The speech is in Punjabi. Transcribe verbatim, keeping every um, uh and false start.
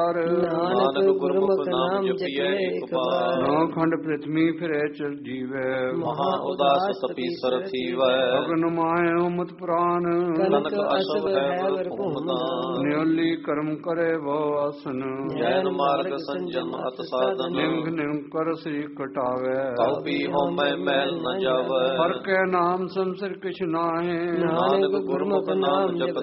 ਨਾਨਕ ਗੁਰਮੁਖ ਨਾਮ ਜਪੀਐ ਇੱਕ ਬਾਰ। ਨੌ ਖੰਡ ਪ੍ਰਿਥਵੀ ਫਿਰੈ ਚਿਰ ਜੀਵੈ। ਮਹਾ ਉਦਾਸ ਤਪੀਸਰ ਥੀਵੈ। ਅਗਨ ਮਾਹਿ ਉਮਤ ਪ੍ਰਾਨ। ਕਨਕ ਅਸ਼ਵ ਹੈ ਵਰ ਭੂਮਦਾਨ। ਨਿਉਲੀ ਕਰਮ ਕਰੇ ਬਹੁ ਆਸਨ। ਜੈਨ ਮਾਰਗ ਸੰਜਮ ਅਤ ਸਾਧਨ। ਨਿੰਗ ਨਿੰਗ ਕਰ ਸ੍ਰੀ ਕਟਾਵੈ। ਤਉ ਪੀ ਹਉਮੈ ਮੈਲ ਨ ਜਾਵੈ। ਹਰਿ ਕੈ ਨਾਮ ਸੰਸਰ ਕਿਛ ਨਾਹਿ। ਨਾਨਕ ਗੁਰਮੁਖ ਨਾਮ ਜਪਤ